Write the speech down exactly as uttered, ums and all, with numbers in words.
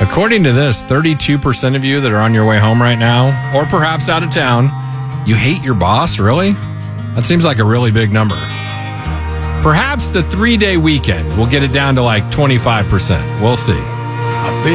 According to this, thirty-two percent of you that are on your way home right now, or perhaps out of town, you hate your boss, really? That seems like a really big number. Perhaps the three-day weekend will get it down to like twenty-five percent. We'll see.